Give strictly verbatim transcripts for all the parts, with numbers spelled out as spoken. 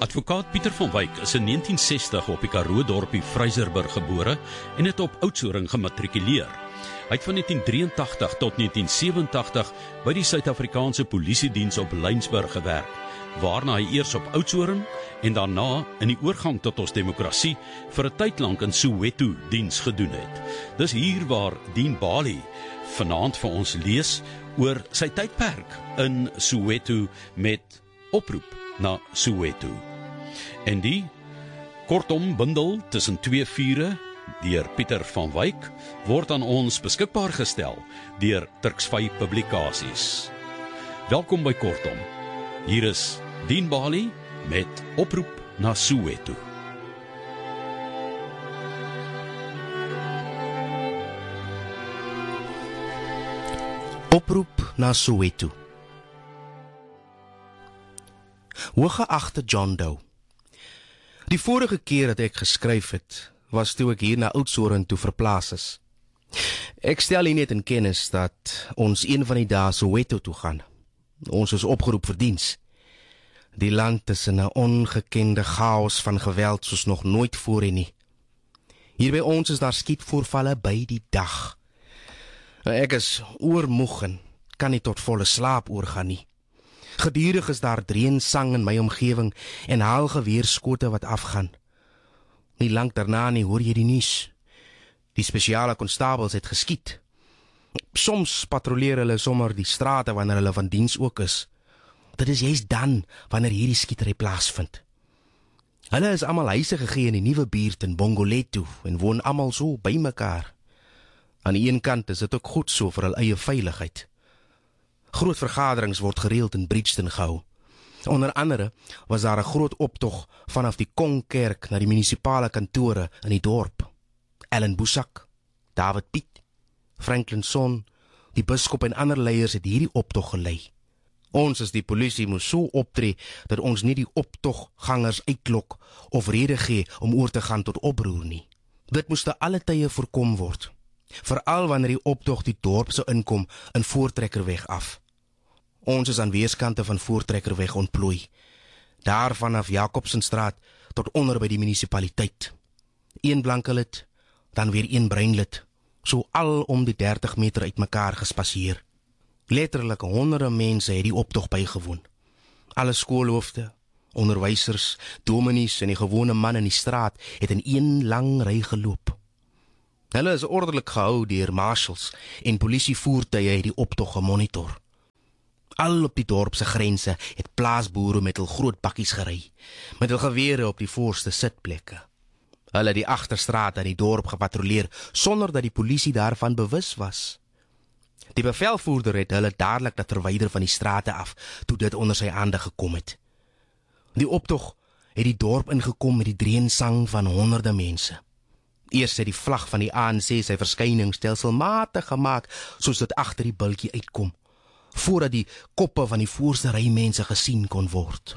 Advokaat Pieter van Wyk is in negentien sestig op die Karoo dorpie Vryserburg gebore en het op Oudtshoorn gematrikuleer. Hy het van negentien drieëntagtig tot negentien sewenentagtig by die Suid-Afrikaanse Polisiediens op Lynsburg gewerk, waarna hy eers op Oudtshoorn en daarna in die oorgang tot ons demokrasie vir 'n tyd lank in Soweto diens gedoen het. Dis hier waar Dean Bali vanaand vir ons lees oor sy tydperk in Soweto met oproep na Soweto. En die kortom bundel tussen twee vure deur Pieter van Wyk word aan ons beskikbaar gestel deur Turks vyf Publikasies. Welkom by Kortom. Hier is Dean Bali met oproep na Soweto. Oproep na Soweto. Hooggeagte John Doe. Die vorige keer dat ek geskryf het, was toe ek hier na Oudtshoorn toe verplaas is. Ek stel hier net in kennis dat ons een van die dae Soweto toe gaan. Ons is opgeroep vir diens. Die land is in 'n ongekende chaos van geweld soos nog nooit voorheen nie. Hier by ons is daar skietvoorvalle by die dag. Ek is oormoeg en kan nie tot volle slaap oorgaan nie. Gedurig is daar dreensang in my omgewing en haalgeweerskote wat afgaan. Nie lank daarna nie hoor jy die nuus. Die spesiale konstabels het geskiet. Soms patrolleer hulle sommer die strate wanneer hulle van diens ook is. Dit is juist dan wanneer hierdie skietery plaasvind. Hulle is almal huise gegee in die nuwe buurt in Bongoleto en woon almal so by mekaar. Aan die een kant is dit ook goed so vir hul eie veiligheid. Groot vergaderings word gereeld in Bridgeton gehou. Onder andere was daar 'n groot optog vanaf die Kongkerk na die munisipale kantore in die dorp. Ellen Boesak, David Piet, Franklin Son, die biskop en ander leiers het hierdie optog gelei. Ons as die polisie moes so optree dat ons nie die optoggangers uitlok of rede gee om oor te gaan tot oproer nie. Dit moes te alle tye voorkom word, veral wanneer die optog die dorp sou inkom in Voortrekkerweg af. Ons is aan weerskante van Voortrekkerweg ontplooi, daar vanaf Jacobsenstraat tot onder by die munisipaliteit. Een blanke lid, dan weer een bruin lid, so al om die dertig meter uit mekaar gespasseer. Letterlik honderde mense het die optog bygewoon. Alle skoolhoofde, onderwysers, dominees en die gewone man in die straat het in een lang ry geloop. Hulle is ordelik gehou deur marshals en polisievoertuie het die optog gemonitor. Al op die dorp se grense het plaasboere met hul groot bakkies gery, met hul gewere op die voorste sitplekke. Hulle het die agterstraat aan die dorp gepatrolleer sonder dat die polisie daarvan bewus was. Die bevelvoerder het hulle dadelik laat verwyder van die strate af toe dit onder sy hande gekom het. Die optog het die dorp ingekom met die dreensang van honderde mense. Eers het die vlag van die A N C sy verskyning stelselmatig gemaak soos dit agter die bultjie uitkom, voordat die koppe van die voorste ry mense gesien kon word.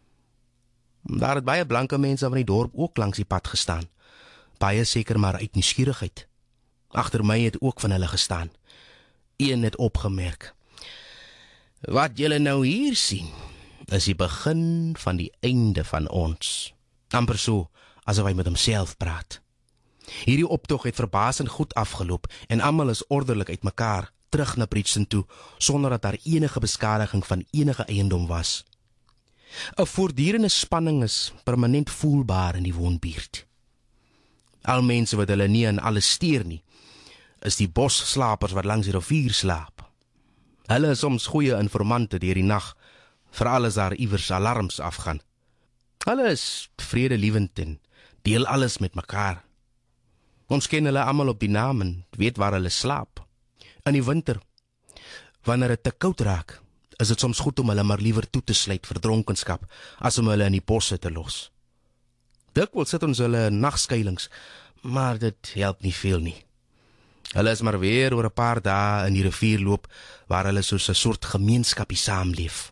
Daar het baie blanke mense van die dorp ook langs die pad gestaan, baie seker maar uit nuuskierigheid. Agter my het ook van hulle gestaan. Een het opgemerk: "Wat julle nou hier sien, is die begin van die einde van ons." Amper so, asof hy met homself praat. Hierdie optog het verbasend goed afgeloop en almal is ordelik uit mekaar terug na Bridgeton toe, sonder dat daar enige beskadiging van enige eiendom was. 'n Voortdurende spanning is permanent voelbaar in die woonbuurt. Al mense wat hulle nie aan alles steur nie, is die bosslapers wat langs die rivier slaap. Hulle is soms goeie informante deur die nag, veral as daar iewers alarms afgaan. Hulle is vredelewend en deel alles met mekaar. Ons ken hulle almal op die naam en weet waar hulle slaap. In die winter, wanneer dit te koud raak, is dit soms goed om hulle maar liewer toe te sluit vir dronkenskap, as om hulle in die bosse te los. Dikwels sit ons hulle in nagskuilings, maar dit help nie veel nie. Hulle is maar weer oor 'n paar dae in die rivier loop, waar hulle soos 'n soort gemeenskapie saamleef.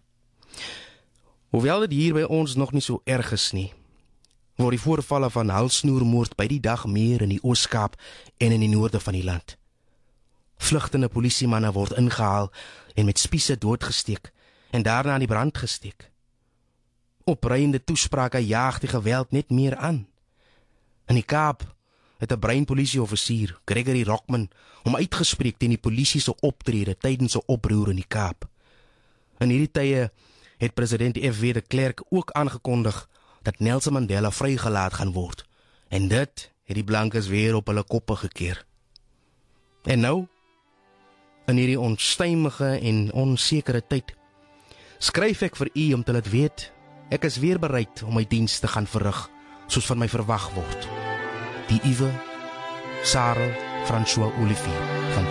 Hoewel dit hier by ons nog nie so erg is nie, word die voorvalle van halsnoermoord by die dag meer in die Oos-Kaap en in die noorde van die land. Vlugtende polisiemanne word ingehaal en met spiese doodgesteek en daarna in die brand gesteek. opreiende toesprake jaag die geweld net meer aan. In die Kaap het 'n breinpolisieoffisier, Gregory Rockman, hom uitgespreek teen die polisie se optrede tydens 'n oproer in die Kaap. In hierdie tye het president F W de Klerk ook aangekondig dat Nelson Mandela vrygelaat gaan word. En dit het die blankes weer op hulle koppe gekeer. En nou, in hierdie onstuimige en onsekere tyd, skryf ek vir u om te laat weet, ek is weer bereid om my diens te gaan verrig, soos van my verwag word. Die Uwe Sarel François Olivier van